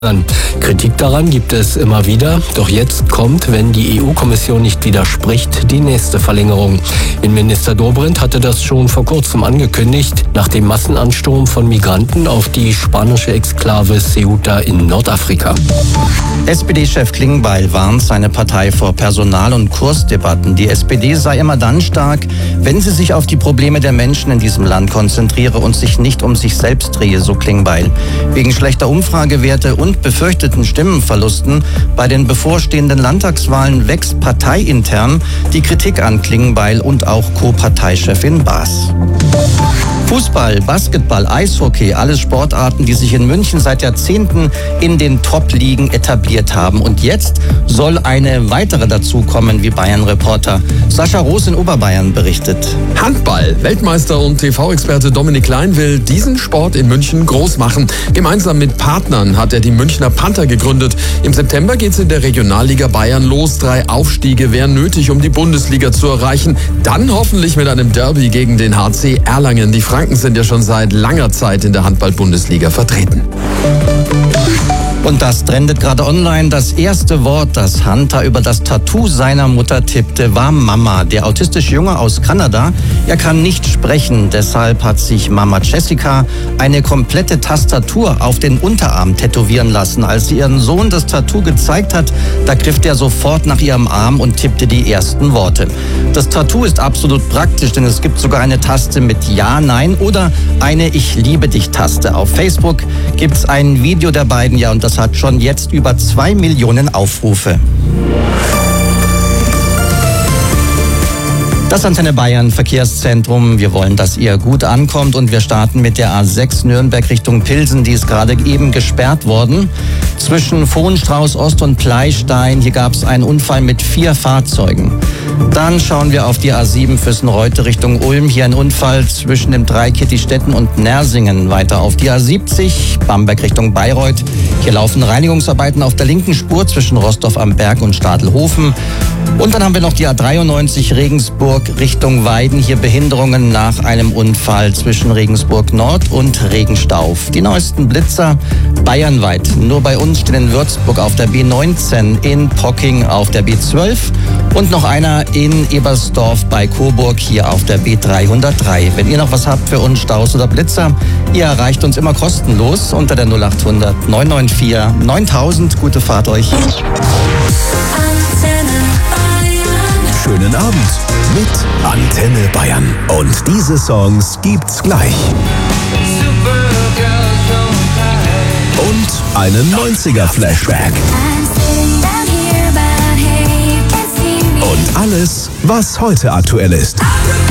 Kritik daran gibt es immer wieder, doch jetzt kommt, wenn die EU-Kommission nicht widerspricht, die nächste Verlängerung. Innenminister Dobrindt hatte das schon vor kurzem angekündigt, nach dem Massenansturm von Migranten auf die spanische Exklave Ceuta in Nordafrika. SPD-Chef Klingbeil warnt seine Partei vor Personal- und Kursdebatten. Die SPD sei immer dann stark, wenn sie sich auf die Probleme der Menschen in diesem Land konzentriere und sich nicht um sich selbst drehe, so Klingbeil. Wegen schlechter Umfragewerte und befürchteten Stimmenverlusten bei den bevorstehenden Landtagswahlen wächst parteiintern die Kritik an Klingbeil und auch Co-Parteichefin Baas. Fußball, Basketball, Eishockey, alles Sportarten, die sich in München seit Jahrzehnten in den Top-Ligen etabliert haben. Und jetzt soll eine weitere dazukommen, wie Bayern-Reporter Sascha Roos in Oberbayern berichtet. Handball. Weltmeister und TV-Experte Dominik Klein will diesen Sport in München groß machen. Gemeinsam mit Partnern hat er die Münchner Panther gegründet. Im September geht es in der Regionalliga Bayern los. 3 Aufstiege wären nötig, um die Bundesliga zu erreichen. Dann hoffentlich mit einem Derby gegen den HC Erlangen. Die Franken sind ja schon seit langer Zeit in der Handball-Bundesliga vertreten. Und das trendet gerade online. Das erste Wort, das Hunter über das Tattoo seiner Mutter tippte, war Mama. Der autistische Junge aus Kanada, er kann nicht sprechen. Deshalb hat sich Mama Jessica eine komplette Tastatur auf den Unterarm tätowieren lassen. Als sie ihren Sohn das Tattoo gezeigt hat, da griff der sofort nach ihrem Arm und tippte die ersten Worte. Das Tattoo ist absolut praktisch, denn es gibt sogar eine Taste mit Ja, Nein oder eine Ich liebe dich Taste. Auf Facebook gibt es ein Video der beiden, ja, und das hat schon jetzt über 2 Millionen Aufrufe. Das Antenne Bayern Verkehrszentrum. Wir wollen, dass ihr gut ankommt und wir starten mit der A6 Nürnberg Richtung Pilsen. Die ist gerade eben gesperrt worden. Zwischen Vohenstrauß Ost und Pleistein. Hier gab es einen Unfall mit 4 Fahrzeugen. Dann schauen wir auf die A7 Füssen-Reute Richtung Ulm. Hier ein Unfall zwischen dem Dreieck Kittistetten und Nersingen. Weiter auf die A70 Bamberg Richtung Bayreuth. Hier laufen Reinigungsarbeiten auf der linken Spur zwischen Rostorf am Berg und Stadelhofen. Und dann haben wir noch die A93 Regensburg Richtung Weiden. Hier Behinderungen nach einem Unfall zwischen Regensburg Nord und Regenstauf. Die neuesten Blitzer bayernweit. Nur bei uns stehen in Würzburg auf der B19, in Pocking auf der B12 und noch einer in Ebersdorf bei Coburg hier auf der B303. Wenn ihr noch was habt für uns, Staus oder Blitzer, ihr erreicht uns immer kostenlos unter der 0800 994 9000. Gute Fahrt euch. Schönen Abend mit Antenne Bayern. Und diese Songs gibt's gleich. Und einen 90er-Flashback. Und alles, was heute aktuell ist.